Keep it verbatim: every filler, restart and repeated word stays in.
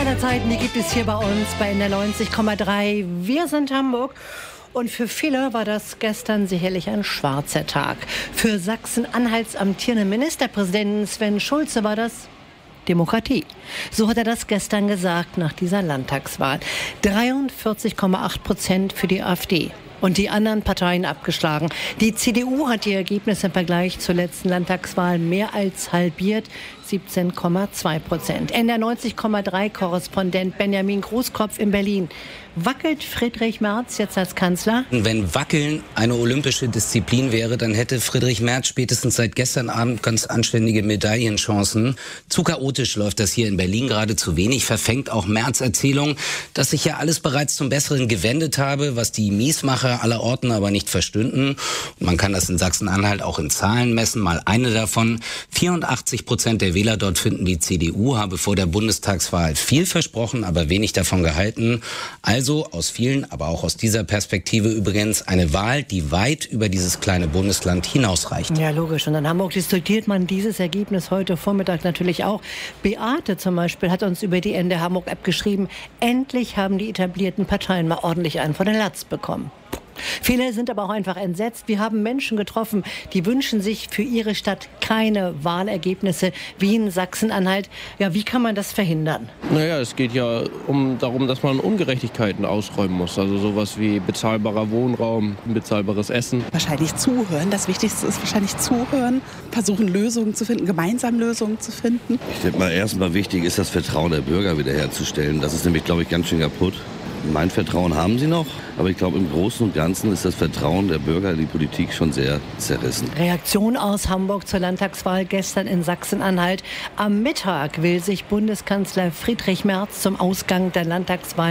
aller Zeiten, die gibt es hier bei uns bei N D R neunzig Komma drei. Wir sind Hamburg. Und für viele war das gestern sicherlich ein schwarzer Tag. Für Sachsen-Anhalts amtierenden Ministerpräsidenten Sven Schulze war das Demokratie. So hat er das gestern gesagt nach dieser Landtagswahl. dreiundvierzig Komma acht Prozent für die AfD. Und die anderen Parteien abgeschlagen. Die C D U hat die Ergebnisse im Vergleich zur letzten Landtagswahl mehr als halbiert. siebzehn Komma zwei Prozent. N D R neunzig Komma drei Korrespondent Benjamin Großkopf in Berlin. Wackelt Friedrich Merz jetzt als Kanzler? Wenn Wackeln eine olympische Disziplin wäre, dann hätte Friedrich Merz spätestens seit gestern Abend ganz anständige Medaillenchancen. Zu chaotisch läuft das hier in Berlin gerade, zu wenig verfängt auch Merz' Erzählung, dass sich ja alles bereits zum Besseren gewendet habe, was die Miesmacher aller Orten aber nicht verstünden. Und man kann das in Sachsen-Anhalt auch in Zahlen messen. Mal eine davon. vierundachtzig Prozent der Wähler dort finden, die C D U habe vor der Bundestagswahl viel versprochen, aber wenig davon gehalten. Also aus vielen, aber auch aus dieser Perspektive übrigens eine Wahl, die weit über dieses kleine Bundesland hinausreicht. Ja, logisch. Und in Hamburg diskutiert man dieses Ergebnis heute Vormittag natürlich auch. Beate zum Beispiel hat uns über die N D R Hamburg-App geschrieben, endlich haben die etablierten Parteien mal ordentlich einen vor den Latz bekommen. Viele sind aber auch einfach entsetzt. Wir haben Menschen getroffen, die wünschen sich für ihre Stadt keine Wahlergebnisse wie in Sachsen-Anhalt. Ja, wie kann man das verhindern? Naja, es geht ja um, darum, dass man Ungerechtigkeiten ausräumen muss. Also sowas wie bezahlbarer Wohnraum, bezahlbares Essen. Wahrscheinlich zuhören. Das Wichtigste ist wahrscheinlich zuhören. Versuchen, Lösungen zu finden, gemeinsam Lösungen zu finden. Ich denke mal, erstmal wichtig ist, das Vertrauen der Bürger wiederherzustellen. Das ist nämlich, glaube ich, ganz schön kaputt. Mein Vertrauen haben sie noch, aber ich glaube, im Großen und Ganzen ist das Vertrauen der Bürger in die Politik schon sehr zerrissen. Reaktion aus Hamburg zur Landtagswahl gestern in Sachsen-Anhalt. Am Mittag will sich Bundeskanzler Friedrich Merz zum Ausgang der Landtagswahl